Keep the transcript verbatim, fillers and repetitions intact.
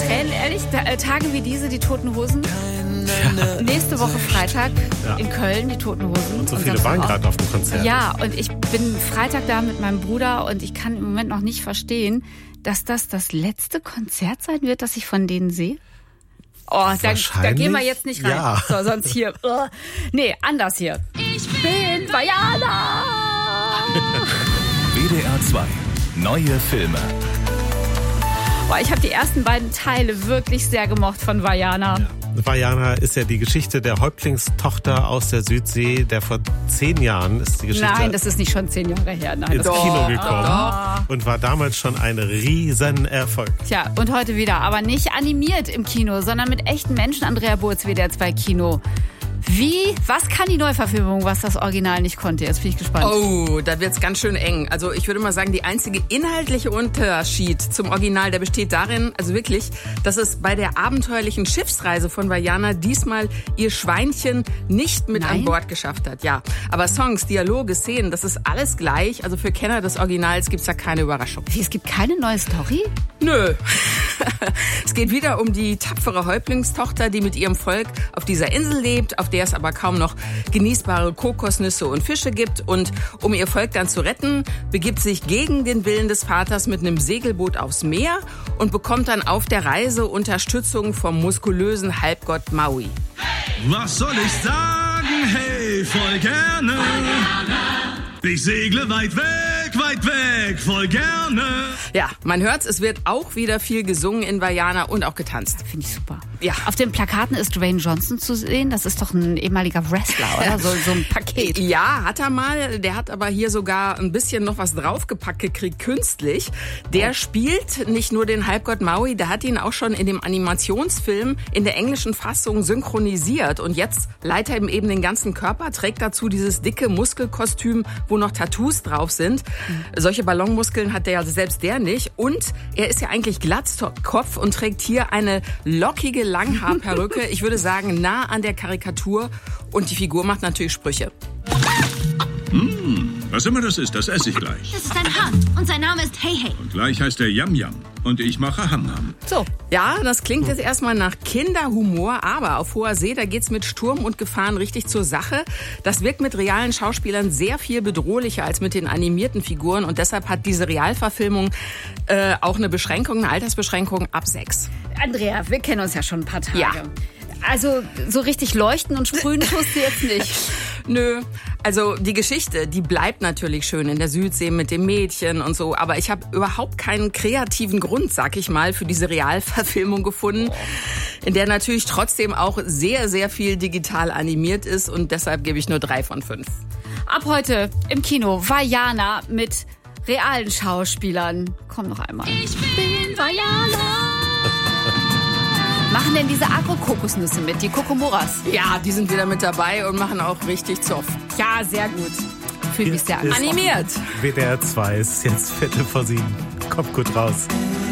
Tränen, ehrlich? Da, äh, Tage wie diese, die Toten Hosen. Ja. Nächste Woche Freitag ja. in Köln, die Toten Hosen. Und so viele und waren gerade auf dem Konzert. Ja, und ich bin Freitag da mit meinem Bruder und ich kann im Moment noch nicht verstehen, dass das das letzte Konzert sein wird, das ich von denen sehe. Oh, da, da gehen wir jetzt nicht rein. Ja. So, sonst hier. Uh, nee, anders hier. Ich bin Vajana! W D R zwei. Neue Filme. Boah, ich habe die ersten beiden Teile wirklich sehr gemocht von Vajana. Ja. Vajana ist ja die Geschichte der Häuptlingstochter aus der Südsee, der vor zehn Jahren ist die Geschichte. Nein, das ist nicht schon zehn Jahre her. Nein, ins das Kino gekommen doch. Und war damals schon ein Riesenerfolg. Tja, und heute wieder, aber nicht animiert im Kino, sondern mit echten Menschen. Andrea Burz, W D R zwei Kino. Wie, was kann die Neuverfilmung, was das Original nicht konnte? Jetzt bin ich gespannt. Oh, da wird's ganz schön eng. Also ich würde mal sagen, die einzige inhaltliche Unterschied zum Original, der besteht darin, also wirklich, dass es bei der abenteuerlichen Schiffsreise von Vajana diesmal ihr Schweinchen nicht mit Nein? an Bord geschafft hat. Ja, aber Songs, Dialoge, Szenen, das ist alles gleich. Also für Kenner des Originals gibt's da keine Überraschung. Wie, es gibt keine neue Story? Nö. Es geht wieder um die tapfere Häuptlingstochter, die mit ihrem Volk auf dieser Insel lebt, auf der es aber kaum noch genießbare Kokosnüsse und Fische gibt. Und um ihr Volk dann zu retten, begibt sich gegen den Willen des Vaters mit einem Segelboot aufs Meer und bekommt dann auf der Reise Unterstützung vom muskulösen Halbgott Maui. Was soll ich sagen? Hey, voll gerne. Ich segle weit weg, weit weg, voll gerne. Ja, man hört's, es wird auch wieder viel gesungen in Vajana und auch getanzt. Finde ich super. Ja. Auf den Plakaten ist Dwayne Johnson zu sehen. Das ist doch ein ehemaliger Wrestler, oder? So, so ein Paket. Ja, hat er mal. Der hat aber hier sogar ein bisschen noch was draufgepackt gekriegt, künstlich. Der oh. spielt nicht nur den Halbgott Maui, der hat ihn auch schon in dem Animationsfilm in der englischen Fassung synchronisiert. Und jetzt leiht er ihm eben den ganzen Körper, trägt dazu dieses dicke Muskelkostüm, wo noch Tattoos drauf sind. Mhm. Solche Ballonmuskeln hat der ja selbst der nicht. Und er ist ja eigentlich Glatzkopf und trägt hier eine lockige Langhaarperücke. Ich würde sagen, nah an der Karikatur. Und die Figur macht natürlich Sprüche. Mmh, was immer das ist, das esse ich gleich. Das ist ein Hahn und sein Name ist Hey Hey. Und gleich heißt er Yam Yam. Und ich mache Ham Ham. So, ja, das klingt jetzt erstmal nach Kinderhumor, aber auf hoher See, da geht's mit Sturm und Gefahren richtig zur Sache. Das wirkt mit realen Schauspielern sehr viel bedrohlicher als mit den animierten Figuren und deshalb hat diese Realverfilmung äh, auch eine Beschränkung, eine Altersbeschränkung ab sechs. Andrea, wir kennen uns ja schon ein paar Tage. Ja. Also so richtig leuchten und sprühen tust du jetzt nicht. Nö, also die Geschichte, die bleibt natürlich schön in der Südsee mit dem Mädchen und so, aber ich habe überhaupt keinen kreativen Grund, sag ich mal, für diese Realverfilmung gefunden, in der natürlich trotzdem auch sehr, sehr viel digital animiert ist und deshalb gebe ich nur drei von fünf. Ab heute im Kino Vajana mit realen Schauspielern. Komm noch einmal. Ich bin Vajana. Machen denn diese Agro-Kokosnüsse mit, die Kokomoras? Ja, die sind wieder mit dabei und machen auch richtig Zoff. Ja, sehr gut. Fühle mich sehr animiert. W D R zwei ist jetzt Viertel vor sieben. Kommt gut raus.